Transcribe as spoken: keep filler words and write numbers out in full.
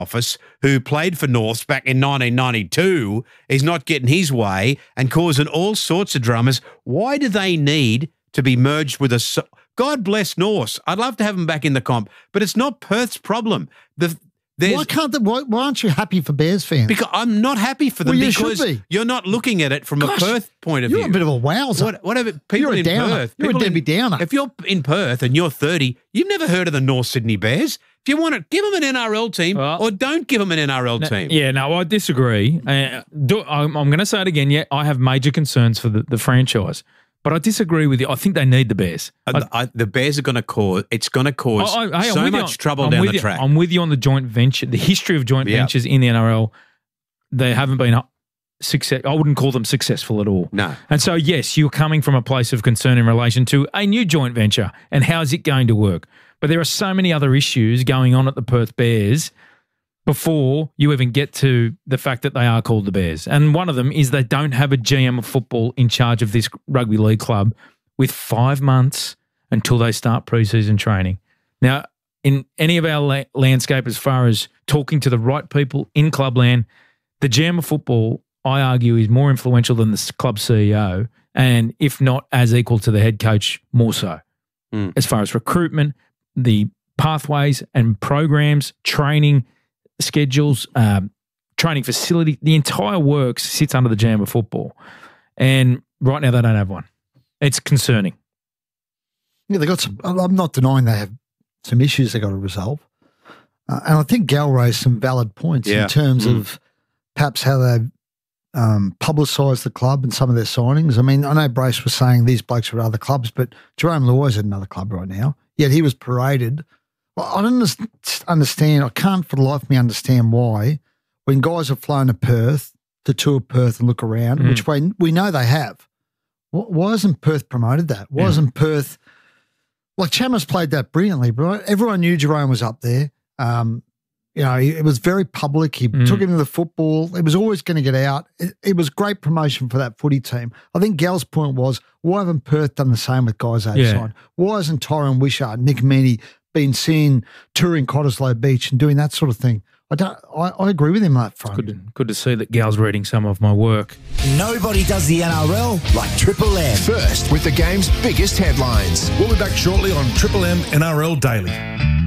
office who played for Norths back in nineteen ninety-two is not getting his way and causing all sorts of dramas. Why do they need to be merged with a... God bless Norths. I'd love to have them back in the comp, but it's not Perth's problem. The Why can't? The, why, why aren't you happy for Bears fans? Because I'm not happy for them well, you because be. you're not looking at it from Gosh, a Perth point of you're view. You're a bit of a wowzer. What, whatever people you're a in downer. Perth. You're a Debbie in, Downer. If you're in Perth and you're thirty, you've never heard of the North Sydney Bears. If you want to give them an N R L team well, or don't give them an N R L no, team. Yeah, no, I disagree. Uh, do, I'm, I'm going to say it again. Yeah, I have major concerns for the, the franchise. But I disagree with you. I think they need the Bears. I, I, the Bears are going to cause, it's going to cause I, I, hey, so much on, trouble I'm down the you, track. I'm with you on the joint venture, the history of joint yep. ventures in the N R L. They haven't been success. I wouldn't call them successful at all. No. And so, yes, you're coming from a place of concern in relation to a new joint venture and how is it going to work. But there are so many other issues going on at the Perth Bears before you even get to the fact that they are called the Bears. And one of them is they don't have a G M of football in charge of this rugby league club with five months until they start preseason training. Now, in any of our la- landscape as far as talking to the right people in clubland, the G M of football, I argue, is more influential than the club C E O, and if not as equal to the head coach, more so. Mm. As far as recruitment, the pathways and programs, training schedules, um, training facility, the entire works sits under the G M of football. And right now they don't have one. It's concerning. Yeah, they got some. I'm not denying they have some issues they got to resolve, uh, and I think Gal raised some valid points yeah. in terms mm. of perhaps how they um, publicised the club and some of their signings. I mean, I know Brace was saying these blokes are at other clubs, but Jerome Luai's at another club right now. Yet he was paraded. Well, I don't understand. I can't for the life of me understand why when guys have flown to Perth to tour Perth and look around, mm. which we we know they have. Why hasn't Perth promoted that? Why yeah. hasn't Perth – like Chalmers played that brilliantly, bro. Everyone knew Jerome was up there. Um, you know, it was very public. He mm. took him to the football. It was always going to get out. It, it was great promotion for that footy team. I think Gal's point was, why haven't Perth done the same with guys outside? Yeah. Why hasn't Tyrone Wishart, Nick Meaney been seen touring Cottesloe Beach and doing that sort of thing? I don't. I, I agree with him on that front. Good to, good to see that Gal's reading some of my work. Nobody does the N R L like Triple M. First with the game's biggest headlines. We'll be back shortly on Triple M N R L Daily.